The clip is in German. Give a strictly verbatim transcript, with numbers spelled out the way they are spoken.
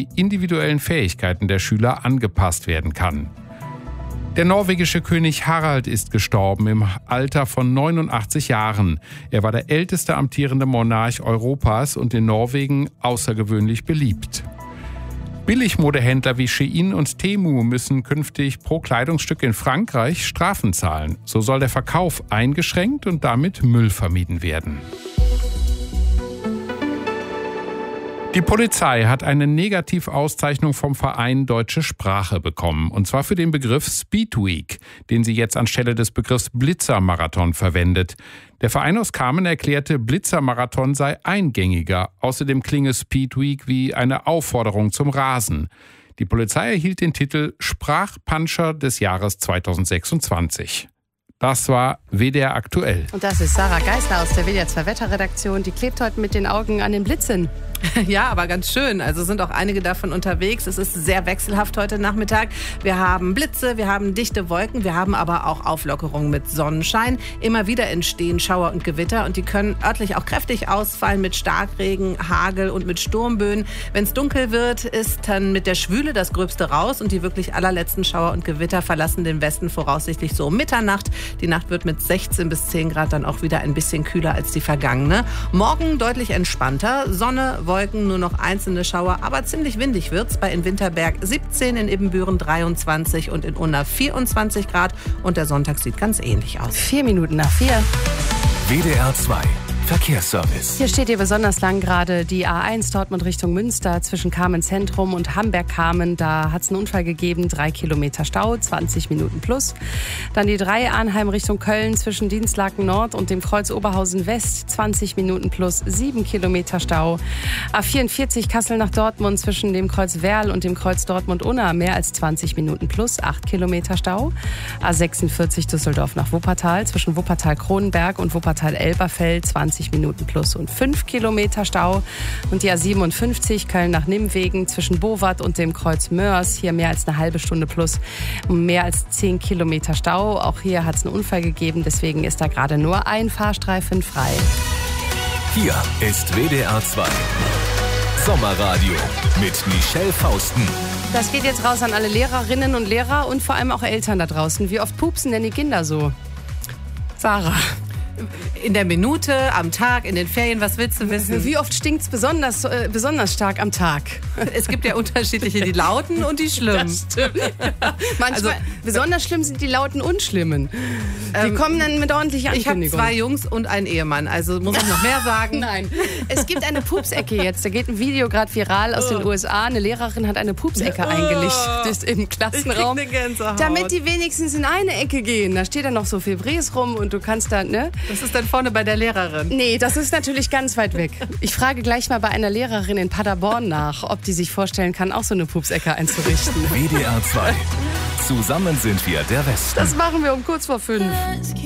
die individuellen Fähigkeiten der Schüler angepasst werden kann. Der norwegische König Harald ist gestorben im Alter von neunundachtzig Jahren. Er war der älteste amtierende Monarch Europas und in Norwegen außergewöhnlich beliebt. Billigmodehändler wie Shein und Temu müssen künftig pro Kleidungsstück in Frankreich Strafen zahlen. So soll der Verkauf eingeschränkt und damit Müll vermieden werden. Die Polizei hat eine Negativauszeichnung vom Verein Deutsche Sprache bekommen. Und zwar für den Begriff Speed Week, den sie jetzt anstelle des Begriffs Blitzermarathon verwendet. Der Verein aus Kamen erklärte, Blitzermarathon sei eingängiger. Außerdem klinge Speed Week wie eine Aufforderung zum Rasen. Die Polizei erhielt den Titel Sprachpuncher des Jahres zweitausendsechsundzwanzig. Das war W D R aktuell. Und das ist Sarah Geisler aus der W D R zwei Wetterredaktion. Die klebt heute mit den Augen an den Blitzen. Ja, aber ganz schön. Also sind auch einige davon unterwegs. Es ist sehr wechselhaft heute Nachmittag. Wir haben Blitze, wir haben dichte Wolken, wir haben aber auch Auflockerungen mit Sonnenschein. Immer wieder entstehen Schauer und Gewitter und die können örtlich auch kräftig ausfallen mit Starkregen, Hagel und mit Sturmböen. Wenn es dunkel wird, ist dann mit der Schwüle das Gröbste raus und die wirklich allerletzten Schauer und Gewitter verlassen den Westen voraussichtlich so um Mitternacht. Die Nacht wird mit sechzehn bis zehn Grad dann auch wieder ein bisschen kühler als die vergangene. Morgen deutlich entspannter. Sonne, Wolken, nur noch einzelne Schauer, aber ziemlich windig wird's. Bei in Winterberg siebzehn, in Ibbenbüren dreiundzwanzig und in Unna vierundzwanzig Grad. Und der Sonntag sieht ganz ähnlich aus. Vier Minuten nach vier. W D R zwei Verkehrsservice. Hier steht ihr besonders lang gerade die A eins Dortmund Richtung Münster zwischen Kamen Zentrum und Hamberg-Kamen. Da hat es einen Unfall gegeben, drei Kilometer Stau, zwanzig Minuten plus. Dann die drei Arnheim Richtung Köln zwischen Dienstlaken Nord und dem Kreuz Oberhausen West, zwanzig Minuten plus, sieben Kilometer Stau. A vierundvierzig Kassel nach Dortmund zwischen dem Kreuz Werl und dem Kreuz Dortmund-Unna, mehr als zwanzig Minuten plus, acht Kilometer Stau. A sechsundvierzig Düsseldorf nach Wuppertal zwischen Wuppertal-Kronenberg und Wuppertal-Elberfeld, zwanzig Minuten plus und fünf Kilometer Stau. Und die A siebenundfünfzig Köln nach Nimwegen zwischen Bowat und dem Kreuz Mörs, hier mehr als eine halbe Stunde plus, mehr als zehn Kilometer Stau. Auch hier hat es einen Unfall gegeben, deswegen ist da gerade nur ein Fahrstreifen frei. Hier ist W D R zwei Sommerradio mit Michelle Fausten. Das geht jetzt raus an alle Lehrerinnen und Lehrer und vor allem auch Eltern da draußen. Wie oft pupsen denn die Kinder so? Sarah. In der Minute, am Tag, in den Ferien, was willst du wissen? Wie oft stinkt's besonders, äh, besonders stark am Tag? Es gibt ja unterschiedliche, die lauten und die schlimmen. Das stimmt. Manchmal, also, besonders schlimm sind die lauten Unschlimmen. Die ähm, kommen dann mit ordentlicher Ankündigung. Ich habe zwei Jungs und einen Ehemann, also muss ich noch mehr sagen? Nein. Es gibt eine Pupsecke jetzt. Da geht ein Video gerade viral aus den U S A. Eine Lehrerin hat eine Pupsecke eingelichtet im Klassenraum. Ich krieg eine Gänsehaut. Damit die wenigstens in eine Ecke gehen. Da steht dann noch so viel Bries rum und du kannst dann, ne? Das ist dann vorne bei der Lehrerin. Nee, das ist natürlich ganz weit weg. Ich frage gleich mal bei einer Lehrerin in Paderborn nach, ob die sich vorstellen kann, auch so eine Pupsecke einzurichten. W D R zwei. Zusammen sind wir der Westen. Das machen wir um kurz vor fünf.